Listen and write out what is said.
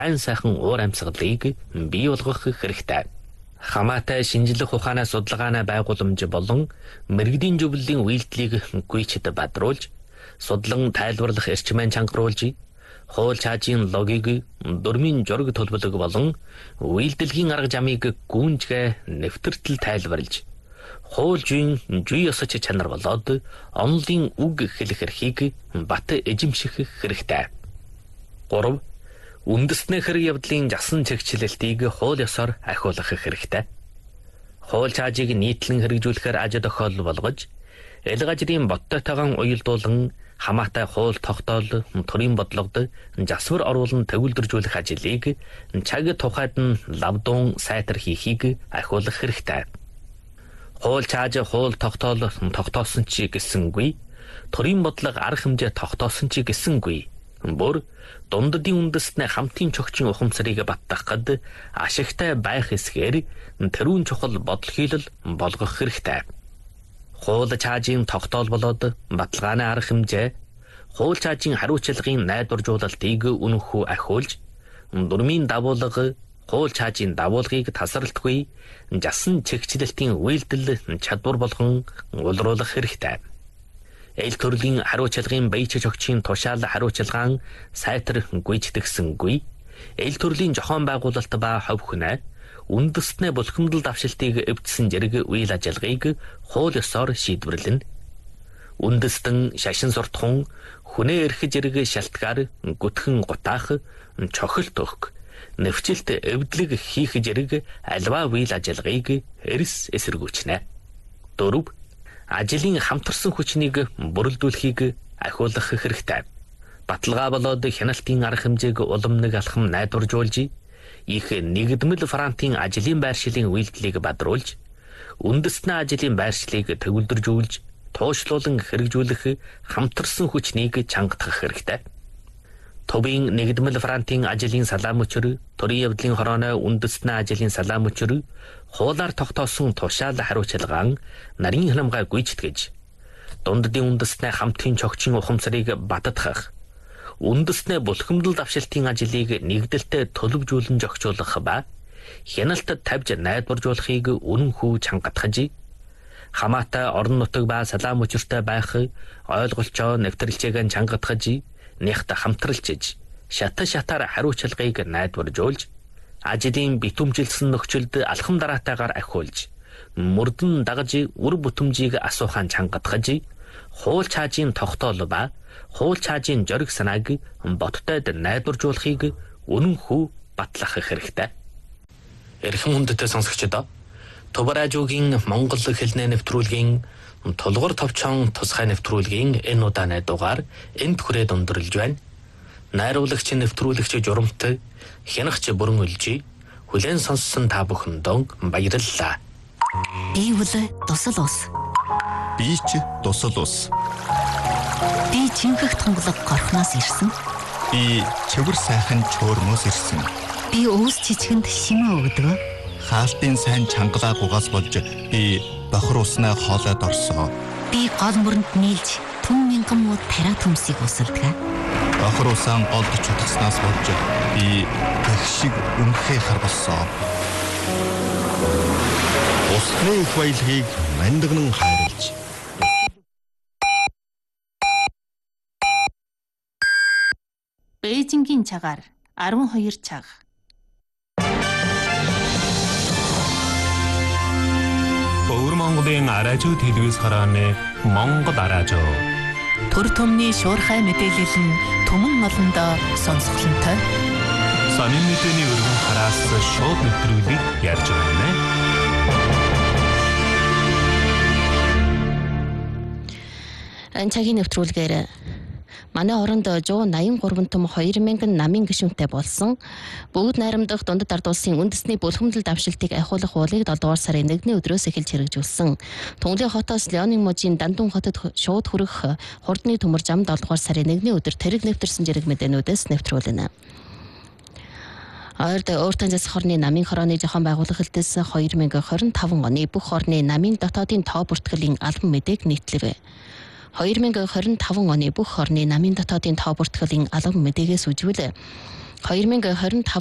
айн сайхан уур амьсгалыг бий болгох хэрэгтэй. Хамаатай шинжлэх ухааны судалгааны байгууламж болон мэрэгдийн зөвлөлийн үйлдэлийг гүйцэд бадруулж, судлан тайлбарлах эрчимээ чангаруулж, хууль чаажийн логик, дүрмийн жураг төлбөлөг болон үйлдэлгийн арга замыг гүнзгий нэвтэртэл тайлбарлаж, хуулийн зүй ёсч чанар болоод онлын үг хэлэх эрхийг бат эзэмших хэрэгтэй. 3. Үндэсний хэрэг явдлын жасан чигчлэлтийг хууль ёсоор ахиулах хэрэгтэй. Хууль чаажийг нийтлэн хэрэгжүүлэхээр аж тохиол болгож, эл газрын боттойтойгон уялдуулан хамаатай хууль тогтоол төрийн бодлогод засвар оруулан төвлөржүүлэх ажлыг цаг тухайд нь лавдун сайтар хийхийг ахиулах хэрэгтэй. Хууль чааж хууль тогтоол тогтоосон ч гэсэнгүй, төрийн бодлого арга хэмжээ тогтоосон ч гэсэнгүй, бүр дунддын үндэстний хамтын чогчин ухамсарыг баттгахад ашигтай байх эсгээр тэрүүн чухал бодол хийлэл болгох хэрэгтэй. Хууль чаажийн тогтоол болоод баталгааны арга хэмжээ, хууль чаажийн хариуцлагын найдваржуулалтыг үнэнхүү ахиулж, дүрмийн дагуулга, хууль чаажийн дагуулгыг тасралтгүй жасан чигчлэлтийн үйлдэл чадвар болгон улруулах хэрэгтэй. Эл төрлийн хариуцлагын баяж чогчийн тушаал хариуцлагаан сайтар гүйцэтгсэнгүй, эл төрлийн зохион байгуулалт ба хувь хүнээ үндэстний булхимдал давшилтыг эвдсэн зэрэг үйл ажиллагааг хууль ёсоор шийдвэрлэнэ. Үндэстэн шашин суртахун, хүнээ эрх зэрэг шалтгаар гүтхэн гутаах, чохилт өгөх, нэвчилт эвдлэг хийх зэрэг альва үйл ажиллагааг эрс эсэргүүцнэ. 4. Ажлын хамтарсан хүчнийг бүрэлдүүлэхийг ахиулах хэрэгтэй. Баталгаа болоод хяналтын арга хэмжээг улам нэг алхам найдваржуулж, их нэгдмэл фронтын ажлын байршлын үйлдэлийг бадруулж, үндэстний ажлын байршлыг төвлөржүүлж, туушлуулан хэрэгжүүлэх хамтарсан хүчнийг чангадах хэрэгтэй. Төвийн нэгдмэл фронтын ажлын салаам өчр, төрийн явдлын хорооны үндэстний ажлын салаам өчр, хуулаар тогтоосон тушаал хариуцлагаан нарийн хямгаа гүйцэтгэж, дунддын үндэстний хамтын чогчин ухамсарыг баттгах, үндэстний булхимдал давшилтын ажлыг нэгдэлтэй төлөвжүүлэн зохицуулах ба хяналтад тавьж найдваржуулахыг үнэнхүү чангадах, хамаатай орон нутаг ба салаам өчртэй байх ойлголцоо нэвтрэлцээг чангадах, нэгт хамтралчиж, шатаар хариуцлагыг найдваржуулж, ажлын битүүмжилсэн нөхцөлд алхам дараатайгаар ахиулж, мөрдөн дагаж үр бүтэмжийг асуухаан чангадах, хууль чаажийн тогтоол ба хууль чаажийн жориг санааг боттойд найдваржуулахыг үнэнхүү батлах хэрэгтэй. Эрхэм хүндтэй сонсогчдоо, Тувраажуугийн Монгол хэлний нэвтрүүлгийн тулгуур товчон тусгай нэвтрүүлгийн энэ удааны дугаар энд хүрээд өндөрлж байна. Найруулагч нэвтрүүлэгч журамт хянагч бүрэн үлжи хүлээн сонссон та бүхэндээ баярлалаа. Би бол тусал ус. Би ч тусал ус. Би чингэх тунгалаг горхноос ирсэн. Би чивэр сайхан чөөрмөөс ирсэн. Би өвс чичгэнд шимээ өгдөг. Хаалтын сайн чангалаа гугаас болж би бохор уснаа хоолойд орсоо. Би гол мөрөнд нийлж түн мянган муу тариа төмсийг усалдаг. Бохор усаан голд чутгаснаас болж би гэх шиг өмхөө харбалсоо. Усны их баялагийг мандагнан хайрлаж. Бээжингийн цагаар 12 цаг. Өвөр Монголын аражуу телевиз харааны Монгол аражуу. Төр төмний шуурхай мэдээлэл нь түмэн олондоо сонсголонтой. Сонин мэдээний өргөн хараас шууд нэвтрүүлгийг ярьж байна. Цагийн нэвтрүүлгээр манай оронд 183 том 2000 намын гишүүнтэй болсон бүгд найрамдах дундад ард улсын үндэсний булхимдал давшилтыг ахиулах уулыг 7 дугаар сарын 1-ний өдрөөс эхэлж хэрэгжүүлсэн. Түнглэн хотоос Леонин мужийн Дандун хотод шууд хүрэх хурдны төмөр зам 7 дугаар сарын 1-ний өдөр тэрэг нэвтэрсэн зэрэг мэдээнүүдээс нэвтрүүлнэ. Өөртөө засах хорны намын хорооны зохион байгуулах хэлтээс 2025 оны бүх хорны намын дотоодын тоо бүртгэлийн албан мэдээг нийтлэв. 2025 оны бүх хорны намын дотоодын тоо бүртгэлийн албан мэдээгээс үжвэл 2025